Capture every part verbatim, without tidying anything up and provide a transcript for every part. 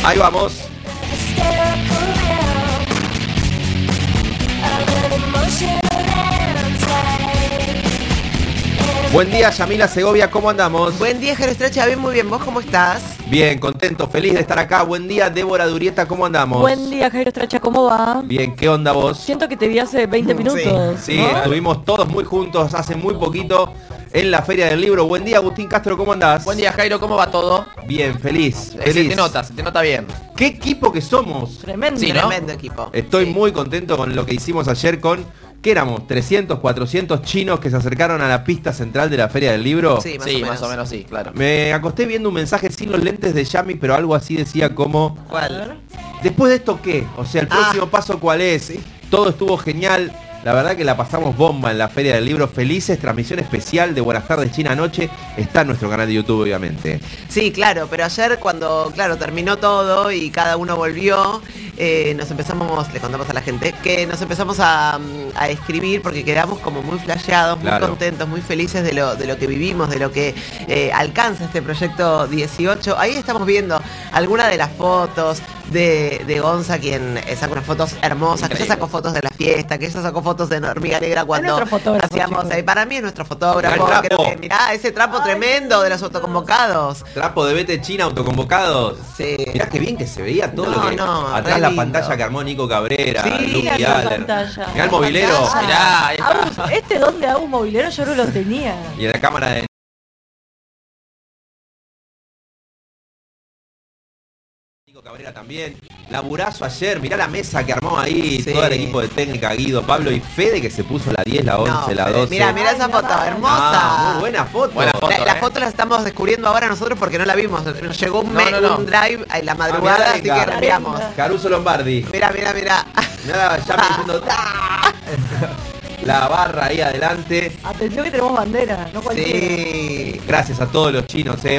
Ahí vamos. Buen día, Yamila Segovia, ¿cómo andamos? Buen día, Jero Estrecha, bien, muy bien. ¿Vos cómo estás? Bien, contento, feliz de estar acá. Buen día, Débora Durieta, ¿cómo andamos? Buen día, Jairo Estracha, ¿cómo va? Bien, ¿qué onda vos? Siento que te vi hace veinte minutos. Sí, ¿no? estuvimos todos muy juntos hace muy poquito en la Feria del Libro. Buen día, Agustín Castro, ¿cómo andás? Buen día, Jairo, ¿cómo va todo? Bien, feliz, Eh, feliz. Se te nota, se te nota bien. ¿Qué equipo que somos? Tremendo. Sí, ¿no? Tremendo equipo. Estoy Sí. muy contento con lo que hicimos ayer con, ¿qué éramos? trescientos, cuatrocientos chinos que se acercaron a la pista central de la Feria del Libro. Sí, más, Sí, o, menos. más o menos sí, claro. Me acosté viendo un mensaje sin los lentes de Yami, pero algo así decía como, ¿Cuál? ¿después de esto qué? O sea, el Ah. próximo paso ¿cuál es? Todo estuvo genial. La verdad que la pasamos bomba en la Feria del Libro. Felices, transmisión especial de Buenas Tardes China Anoche. Está en nuestro canal de YouTube, obviamente. Sí, claro, pero ayer cuando, claro, terminó todo y cada uno volvió, eh, nos empezamos, le contamos a la gente, que nos empezamos a, a escribir porque quedamos como muy flasheados, muy Claro. contentos, muy felices de lo, de lo que vivimos, de lo que eh, alcanza este proyecto dieciocho. Ahí estamos viendo algunas de las fotos de, de Gonza, quien eh, saca unas fotos hermosas, que Increíble. ella sacó fotos de la fiesta, que ella sacó fotos de Hormiga Negra cuando nuestro fotógrafo, hacíamos chicos. ahí. Para mí es nuestro fotógrafo. El trapo. Creo que, mirá, ese trapo tremendo de los autoconvocados. Trapo de Vete China, autoconvocados. Sí. Mirá qué bien que se veía todo No, lo que... no, atrás re la lindo. pantalla que armó Nico Cabrera, Sí, Lucky mirá esa Aller. pantalla. Mirá el mobilero. Pantalla. Mirá, ahí está. Agus, este donde hago un mobilero yo no lo tenía. Y en la cámara de Nico Cabrera también. Laburazo ayer, mirá la mesa que armó ahí, Sí. todo el equipo de técnica, Guido, Pablo y Fede, que se puso la diez, la once, No, la Fede, doce. Mira, mira esa Ay, foto, no, hermosa. Ah, muy buena foto. Buena foto. La, la eh. foto la estamos descubriendo ahora nosotros porque no la vimos. Nos llegó un, No, me- no, no. un drive en la Ah, madrugada, mirá, así que venga. reenviamos. Caruso Lombardi. Mira, mira, mira. Nada, ya me diciendo ¡ah! La barra ahí adelante. Atención que tenemos bandera, no cualquiera. Sí. Gracias a todos los chinos, eh.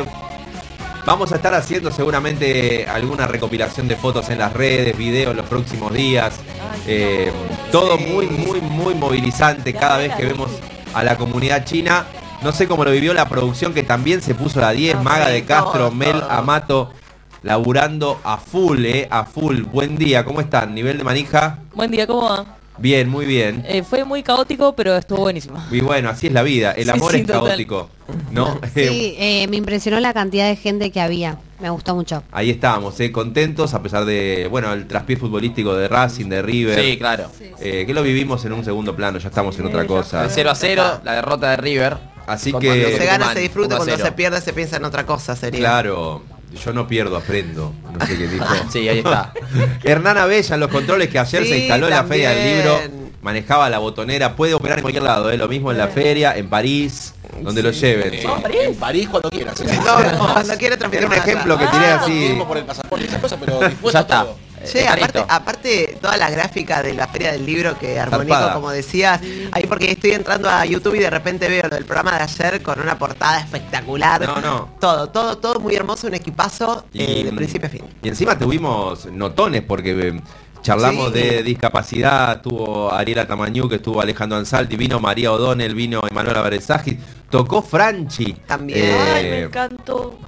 Vamos a estar haciendo seguramente alguna recopilación de fotos en las redes, videos los próximos días. Ay, Eh, no. todo Sí. muy, muy, muy movilizante cada vez que vemos a la comunidad china. No sé cómo lo vivió la producción que también se puso la diez, Ah, Maga sí, de Castro, todo, Mel todo. Amato, laburando a full, eh, a full. Buen día, ¿cómo están? ¿Nivel de manija? Buen día, ¿cómo va? Bien, muy bien. Eh, fue muy caótico, pero estuvo buenísimo. Y bueno, así es la vida, el Sí, amor sí, es total. caótico, ¿no? Sí, eh, me impresionó la cantidad de gente que había. Me gustó mucho. Ahí estábamos, eh, contentos a pesar de, bueno, el traspié futbolístico de Racing, de River. Sí, claro. eh, que lo vivimos en un segundo plano, ya estamos en Sí, otra ya cosa. El cero a cero, la derrota de River. Así Con que- Manuel Cuando se gana Tucumán, se disfruta, uno a cuando cero. se pierde se piensa en otra cosa, sería. Claro, yo no pierdo, aprendo. No sé qué dijo. Sí, ahí está. Hernán Abella en los controles que ayer Sí, se instaló en la Feria del Libro. también. Manejaba la botonera, puede operar en cualquier lado, ¿eh? Lo mismo en la feria, en París, donde lo lleven. Eh, ¿Vamos a París? En París cuando quieras. ¿eh? No, no, cuando quiere transmitir Era un una ejemplo que charla. tiré No así. tiempo por el pasaporte y esas cosas, pero dispuesto Ya está. a todo. Che, Está aparte, listo. aparte toda la gráfica de la Feria del Libro que armó Nico, Zarpada. como decías, ahí porque estoy entrando a YouTube y de repente veo lo del programa de ayer con una portada espectacular. No, no. Todo, todo, todo muy hermoso, un equipazo eh, de principio a fin. Y encima tuvimos notones porque eh, charlamos Sí. de discapacidad, estuvo Ariela Tamañú, que estuvo Alejandro Ansalti, vino María O'Donnell, vino Emanuel Aberezagi, tocó Franchi. También. eh, Ay, me encantó.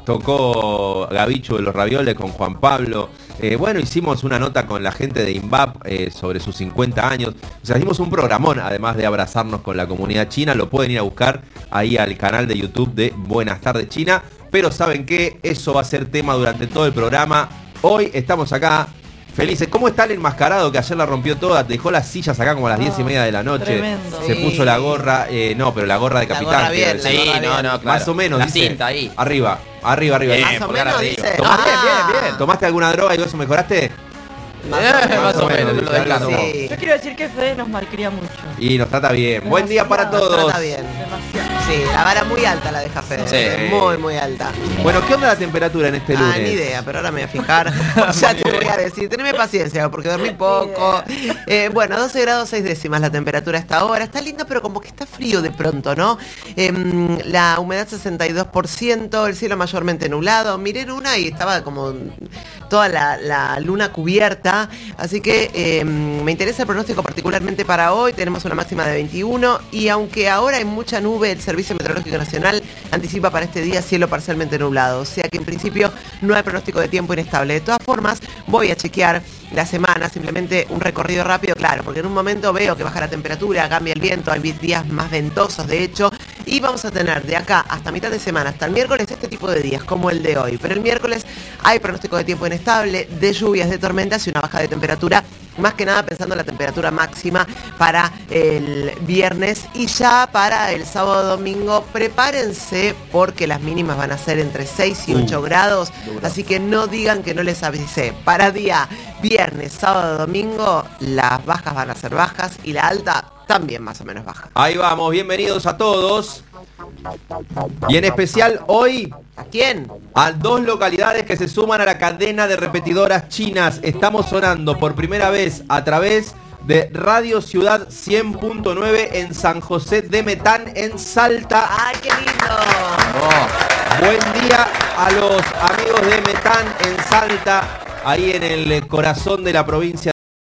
Tocó Gavicho de los Ravioles con Juan Pablo. Eh, bueno, hicimos una nota con la gente de INVAP eh, sobre sus cincuenta años. O sea, hicimos un programón, además de abrazarnos con la comunidad china. Lo pueden ir a buscar ahí al canal de YouTube de Buenas Tardes China. Pero ¿saben qué? Eso va a ser tema durante todo el programa. Hoy estamos acá felices. ¿Cómo está el enmascarado que ayer la rompió toda? Dejó las sillas acá como a las diez y media de la noche. Tremendo. Se Sí. puso la gorra. eh, no, pero la gorra de La capitán. gorra quiero bien, la decir. Sí, gorra no, bien. no, claro. Más o menos, La dice. cinta ahí. Arriba, arriba, arriba. Bien, Más o pulgar menos arriba. dice. ¿Tomaste? Ah. Bien, bien. ¿Tomaste alguna droga y eso mejoraste? Más Eh, o menos. más o menos, Bueno, no lo descarto. Sí. Yo quiero decir que Fede nos malcría mucho. Y nos trata bien. Buen día para Demasiado. todos. Trata bien. Demasiado. Sí, la vara muy alta la deja Fede. Sí. Muy, muy alta. Bueno, ¿qué onda la temperatura en este lunes? Ah, ni idea, pero ahora me voy a fijar. Ya te voy a decir, teneme paciencia, porque dormí poco. Eh, bueno, doce grados seis décimas la temperatura a esta hora. Está lindo, pero como que está frío de pronto, ¿no? Em, la humedad sesenta y dos por ciento, el cielo mayormente nublado. Miré en una y estaba como toda la, la luna cubierta. Así que eh, me interesa el pronóstico particularmente para hoy. Tenemos una máxima de veintiuno y aunque ahora hay mucha nube, el Servicio Meteorológico Nacional anticipa para este día cielo parcialmente nublado. O sea que en principio no hay pronóstico de tiempo inestable. De todas formas, voy a chequear la semana, simplemente un recorrido rápido, claro, porque en un momento veo que baja la temperatura, cambia el viento, hay días más ventosos de hecho, y vamos a tener de acá hasta mitad de semana, hasta el miércoles, este tipo de días como el de hoy. Pero el miércoles hay pronóstico de tiempo inestable, de lluvias, de tormentas y una baja de temperatura, más que nada pensando en la temperatura máxima para el viernes, y ya para el sábado domingo prepárense porque las mínimas van a ser entre seis y ocho uh, grados, duro. Así que no digan que no les avisé. Para día viernes, sábado, domingo, las bajas van a ser bajas y la alta también más o menos baja. Ahí vamos, bienvenidos a todos. Y en especial hoy, ¿a quién? A dos localidades que se suman a la cadena de repetidoras chinas. Estamos sonando por primera vez a través de Radio Ciudad cien punto nueve en San José de Metán, en Salta. ¡Ay, qué lindo! Oh. Buen día a los amigos de Metán en Salta, ahí en el corazón de la provincia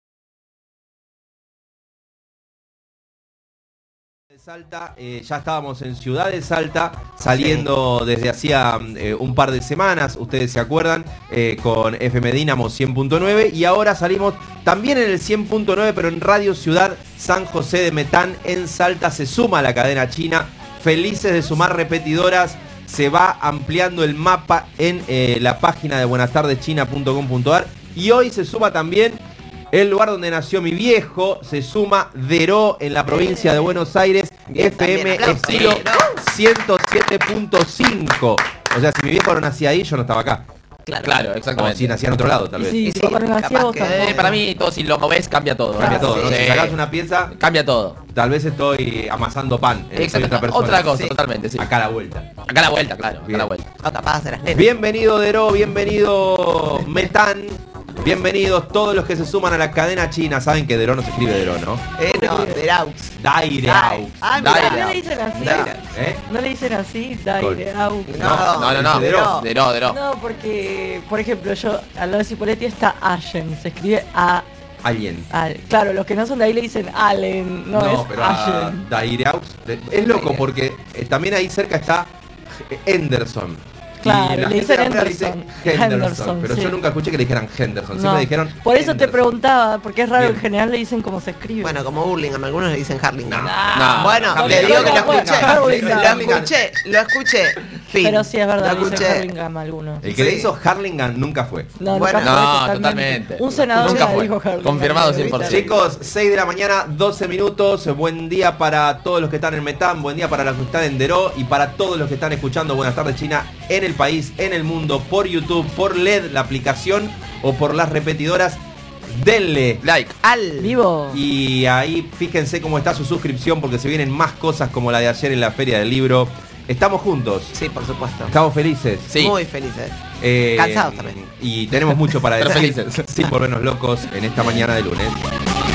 de Salta. Eh, ya estábamos en Ciudad de Salta, saliendo sí. desde hacía eh, un par de semanas, ustedes se acuerdan, eh, con F M Dínamo cien punto nueve, y ahora salimos también en el cien punto nueve, pero en Radio Ciudad San José de Metán, en Salta. Se suma a la cadena china, felices de sumar repetidoras. Se va ampliando el mapa en eh, la página de buenas tardes china punto com punto a r, y hoy se suma también el lugar donde nació mi viejo, se suma Deró en la provincia de Buenos Aires, bien, F M estilo ciento siete punto cinco. O sea, si mi viejo no nacía ahí, yo no estaba acá. Claro, claro, exactamente. O si nacía en otro lado, tal vez. Sí, sí, sí, sí, que, eh, para mí, todo, si lo movés, cambia todo. Cambia todo, ¿no? Sí. Si sacás una pieza, cambia todo. Tal vez estoy amasando pan. Eh, soy otra persona. Otra cosa, sí. totalmente, sí. Acá a la vuelta. Acá a la vuelta, claro. Acá a la vuelta. No tapadas de las nenas. Bienvenido Deró, bienvenido Metán. Bienvenidos todos los que se suman a la cadena china. Saben que Deró no se escribe Deró, ¿no? Eh, no, Deraux. Daireaux. Ah, mira. ¿No le dicen así? ¿Eh? ¿No le dicen así? Daireaux. No, No, no, no. Deró. Deró, Deró. No, porque, por ejemplo, yo al lado de Cipolletti está Allen, se escribe A. Alguien. Al, claro, los que no son de ahí le dicen Allen, no, es pero a Allen. Daireaux. Es loco porque eh, también ahí cerca está Henderson. Claro, y la le gente dicen de afuera dice Henderson. Henderson, Henderson, pero sí. yo nunca escuché que le dijeran Henderson, No. siempre dijeron Por eso te Henderson. preguntaba, porque es raro, Bien. en general le dicen cómo se escribe. Bueno, como Hurlingham, algunos le dicen Harlingham. No. Bueno, No, te no, digo no, que lo no, escuché. no, Lo no, escuché, lo escuché. Fin. Pero sí es verdad, Lo le dicen escuché. Harlingham a algunos. El que le Sí. hizo Harlingham nunca fue. No, Bueno, nunca fue, no, totalmente. Un senador Nunca le fue. dijo Harlingham. Confirmado cien por ciento. Chicos, seis de la mañana, doce minutos. Buen día para todos los que están en Metán, buen día para los que están en Deró y para todos los que están escuchando Buenas Tardes China en el país, en el mundo, por YouTube, por L E D, la aplicación, o por las repetidoras. Denle Like. Al Vivo. y ahí fíjense cómo está su suscripción, porque se vienen más cosas como la de ayer en la Feria del Libro. Estamos juntos, Sí, por supuesto. estamos felices. Sí. Muy felices. Eh, Cansados también. Y tenemos mucho para Pero decir felices. sin volvernos locos en esta mañana de lunes.